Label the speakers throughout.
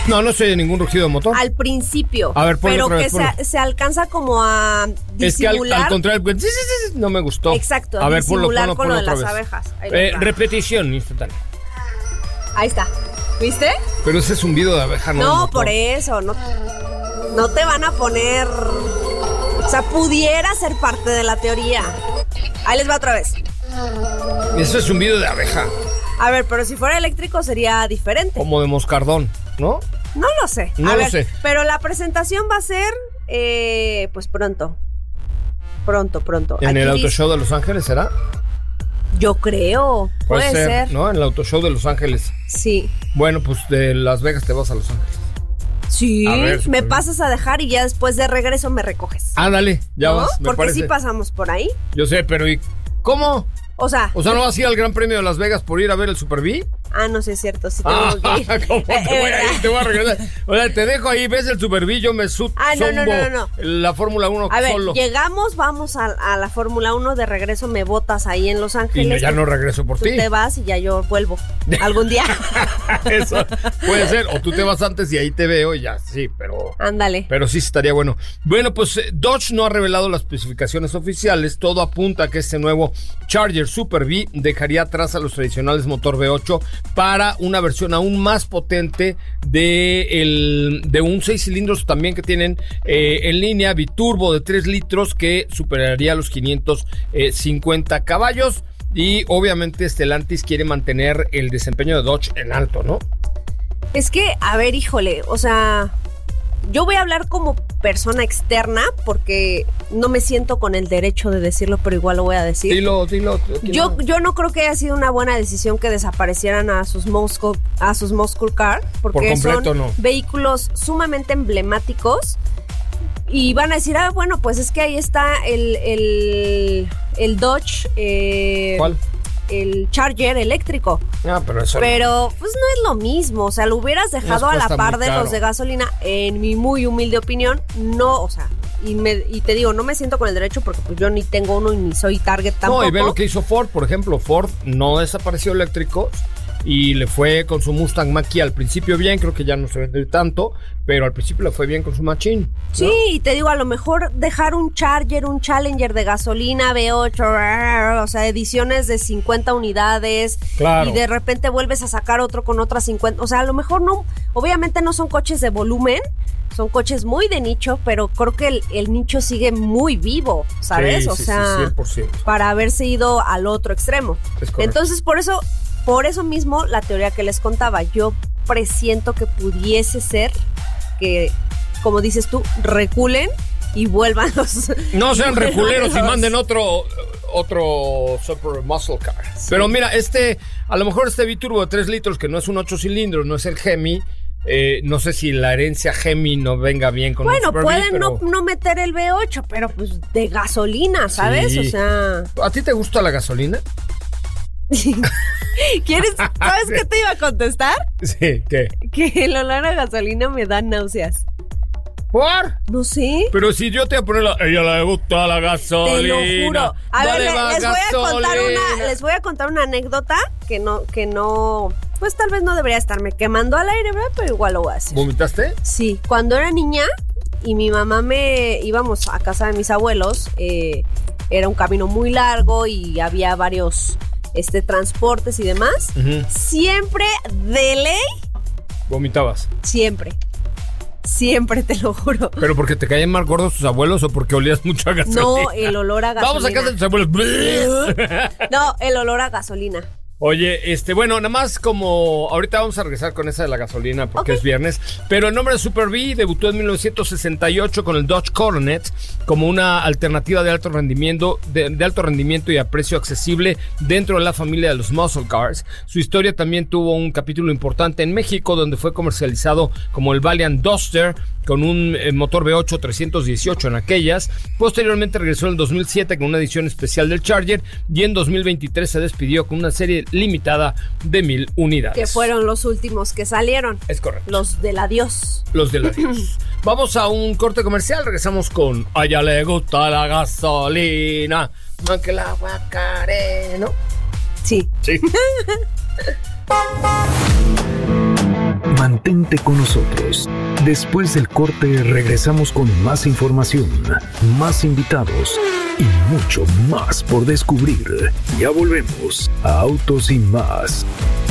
Speaker 1: No se oye ningún rugido de motor.
Speaker 2: Al principio.
Speaker 1: A ver, ponle
Speaker 2: pero
Speaker 1: otra vez,
Speaker 2: que
Speaker 1: ponle.
Speaker 2: se alcanza como a disimular.
Speaker 1: Es que al contrario, no me gustó.
Speaker 2: Exacto,
Speaker 1: a ver,
Speaker 2: disimular
Speaker 1: ponlo
Speaker 2: con lo de
Speaker 1: otra
Speaker 2: las
Speaker 1: vez.
Speaker 2: abejas. Ahí les va.
Speaker 1: Repetición instantánea.
Speaker 2: Ahí está. ¿Viste?
Speaker 1: Pero ese zumbido de abeja, ¿no?
Speaker 2: No, por eso. No te van a poner... O sea, pudiera ser parte de la teoría. Ahí les va otra vez.
Speaker 1: Eso es zumbido de abeja.
Speaker 2: A ver, pero si fuera eléctrico sería diferente.
Speaker 1: Como de moscardón, ¿no?
Speaker 2: No lo sé.
Speaker 1: No lo sé.
Speaker 2: Pero la presentación va a ser, pues pronto. Pronto.
Speaker 1: ¿En
Speaker 2: Aquí
Speaker 1: el
Speaker 2: dice-
Speaker 1: Auto Show de Los Ángeles será?
Speaker 2: Yo creo. Puede ser.
Speaker 1: ¿No? En el Auto Show de Los Ángeles.
Speaker 2: Sí.
Speaker 1: Bueno, pues de Las Vegas te vas a Los Ángeles.
Speaker 2: Sí.
Speaker 1: A ver,
Speaker 2: me
Speaker 1: súper
Speaker 2: pasas a dejar y ya después de regreso me recoges.
Speaker 1: Ándale, ya
Speaker 2: ¿No?
Speaker 1: vas, me
Speaker 2: Porque
Speaker 1: parece.
Speaker 2: sí pasamos por ahí.
Speaker 1: Yo sé, pero ¿y cómo?
Speaker 2: O sea,
Speaker 1: ¿No vas a ir al Gran Premio de Las Vegas por ir a ver el Super B?
Speaker 2: no sé, es cierto. Sí tengo que ir.
Speaker 1: ¿Cómo te voy a ir? Te voy a regresar. O sea, te dejo ahí, ves el Super B, yo me
Speaker 2: No.
Speaker 1: zumbo la Fórmula 1
Speaker 2: A ver,
Speaker 1: solo.
Speaker 2: llegamos, vamos a la Fórmula 1, de regreso me botas ahí en Los Ángeles.
Speaker 1: Y ya no regreso por
Speaker 2: Tú
Speaker 1: ti.
Speaker 2: te vas y ya yo vuelvo algún día.
Speaker 1: Eso puede ser. O tú te vas antes y ahí te veo y ya, sí, pero...
Speaker 2: Ándale.
Speaker 1: Pero sí estaría bueno. Bueno, pues Dodge no ha revelado las especificaciones oficiales. Todo apunta a que este nuevo Charger Super V dejaría atrás a los tradicionales motor V8 para una versión aún más potente de un 6 cilindros también que tienen en línea, biturbo de 3 litros que superaría los 550 caballos. Y obviamente Stellantis quiere mantener el desempeño de Dodge en alto, ¿no?
Speaker 2: Es que, a ver, híjole, o sea, yo voy a hablar como persona externa porque no me siento con el derecho de decirlo, pero igual lo voy a decir.
Speaker 1: Dilo.
Speaker 2: Yo no creo que haya sido una buena decisión que desaparecieran a sus muscle car, porque
Speaker 1: Por completo,
Speaker 2: son
Speaker 1: no.
Speaker 2: vehículos sumamente emblemáticos. Y van a decir, bueno, pues es que ahí está el Dodge.
Speaker 1: ¿Cuál?
Speaker 2: El Charger eléctrico.
Speaker 1: Pero eso
Speaker 2: Pero pues no es lo mismo, o sea, lo hubieras dejado a la
Speaker 1: cuesta
Speaker 2: par
Speaker 1: muy
Speaker 2: de
Speaker 1: caro.
Speaker 2: los de gasolina, en mi muy humilde opinión, no, o sea, y te digo, no me siento con el derecho porque pues yo ni tengo uno y ni soy target tampoco.
Speaker 1: No, y ve lo que hizo Ford, por ejemplo. Ford no desapareció eléctricos y le fue con su Mustang Mach-E al principio bien, creo que ya no se vende tanto, pero al principio le fue bien con su Mach-E, ¿no?
Speaker 2: Sí, y te digo, a lo mejor dejar un Charger, un Challenger de gasolina V8, o sea, ediciones de 50 unidades,
Speaker 1: Claro.
Speaker 2: y de repente vuelves a sacar otro con otras 50, o sea, a lo mejor no, obviamente no son coches de volumen, son coches muy de nicho, pero creo que el nicho sigue muy vivo, ¿sabes?
Speaker 1: Sí,
Speaker 2: o
Speaker 1: sí,
Speaker 2: sea,
Speaker 1: 100%.
Speaker 2: para haberse ido al otro extremo.
Speaker 1: Es correcto.
Speaker 2: Entonces, por eso mismo, la teoría que les contaba, yo presiento que pudiese ser que, como dices tú, reculen y vuelvan los...
Speaker 1: No sean
Speaker 2: vuelvan
Speaker 1: reculeros y
Speaker 2: los-
Speaker 1: manden otro Super Muscle Car. Sí. Pero mira, a lo mejor este biturbo de 3 litros, que no es un 8 cilindros, no es el Hemi, no sé si la herencia Hemi no venga bien con
Speaker 2: Bueno,
Speaker 1: un Super
Speaker 2: pueden
Speaker 1: V, pero...
Speaker 2: no meter el V8, pero pues de gasolina, ¿sabes?
Speaker 1: Sí.
Speaker 2: O sea...
Speaker 1: ¿A ti te gusta la gasolina?
Speaker 2: ¿Sabes qué te iba a contestar?
Speaker 1: Sí, ¿qué?
Speaker 2: Que el olor a gasolina me da náuseas.
Speaker 1: ¿Por?
Speaker 2: No sé.
Speaker 1: Pero si yo te voy a poner ella le gusta la gasolina.
Speaker 2: Te lo juro. A ver,
Speaker 1: Dale más
Speaker 2: les voy a contar una anécdota que no, pues tal vez no debería estarme quemando al aire, ¿verdad? Pero igual lo voy a hacer.
Speaker 1: ¿Vomitaste?
Speaker 2: Sí, cuando era niña y mi mamá íbamos a casa de mis abuelos, era un camino muy largo y había varios transportes y demás.
Speaker 1: Uh-huh.
Speaker 2: Siempre, de ley,
Speaker 1: ¿Vomitabas?
Speaker 2: Siempre, te lo juro.
Speaker 1: ¿Pero porque te caían mal gordos tus abuelos o porque olías mucho a gasolina?
Speaker 2: No, el olor a gasolina.
Speaker 1: Vamos a casa de tus abuelos.
Speaker 2: No, el olor a gasolina.
Speaker 1: Oye, bueno, nada más como ahorita vamos a regresar con esa de la gasolina porque es viernes, pero el nombre de Super V debutó en 1968 con el Dodge Coronet como una alternativa de alto rendimiento, de alto rendimiento y a precio accesible dentro de la familia de los muscle cars. Su historia también tuvo un capítulo importante en México donde fue comercializado como el Valiant Duster con un motor V8 318 en aquellas. Posteriormente regresó en el 2007 con una edición especial del Charger y en 2023 se despidió con una serie limitada de 1000 unidades.
Speaker 2: Que fueron los últimos que salieron.
Speaker 1: Es correcto.
Speaker 2: Los del adiós.
Speaker 1: Los del adiós. Vamos a un corte comercial. Regresamos con A ella le gusta la gasolina, más que el aguacare, ¿no?
Speaker 2: Sí.
Speaker 1: Sí.
Speaker 3: Mantente con nosotros. Después del corte regresamos con más información, más invitados y mucho más por descubrir. Ya volvemos a Autos y Más.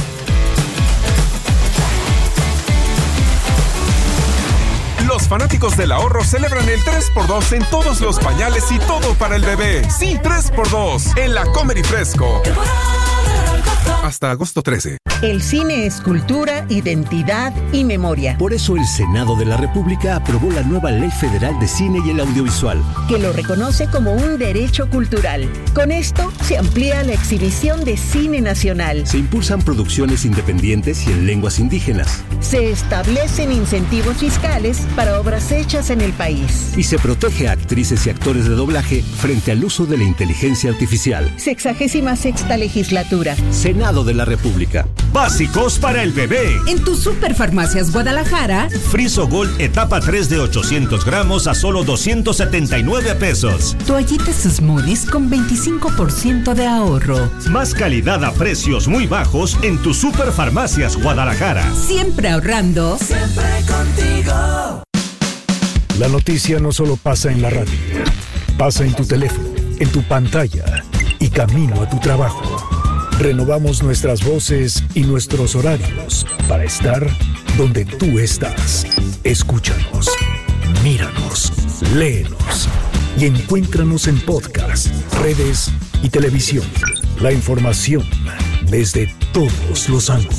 Speaker 4: Los fanáticos del ahorro celebran el 3x2 en todos los pañales y todo para el bebé. Sí, 3x2 en la Comer y Fresco. Hasta agosto 13.
Speaker 5: El cine es cultura, identidad y memoria.
Speaker 6: Por eso el Senado de la República aprobó la nueva Ley Federal de Cine y el Audiovisual,
Speaker 5: que lo reconoce como un derecho cultural. Con esto se amplía la exhibición de cine nacional.
Speaker 6: Se impulsan producciones independientes y en lenguas indígenas.
Speaker 5: Se establecen incentivos fiscales para obras hechas en el país.
Speaker 6: Y se protege a actrices y actores de doblaje frente al uso de la inteligencia artificial.
Speaker 5: 66ª legislatura.
Speaker 6: Senado de la República.
Speaker 7: Básicos para el bebé.
Speaker 8: En tus Superfarmacias Guadalajara.
Speaker 7: Friso Gold etapa 3 de 800 gramos a solo 279 pesos.
Speaker 8: Toallitas Smoothies con 25% de ahorro.
Speaker 7: Más calidad a precios muy bajos en tus Superfarmacias Guadalajara.
Speaker 8: Siempre ahorrando.
Speaker 9: Siempre contigo.
Speaker 3: La noticia no solo pasa en la radio. Pasa en tu teléfono, en tu pantalla y camino a tu trabajo. Renovamos nuestras voces y nuestros horarios para estar donde tú estás. Escúchanos, míranos, léenos y encuéntranos en podcast, redes y televisión. La información desde todos los ángulos.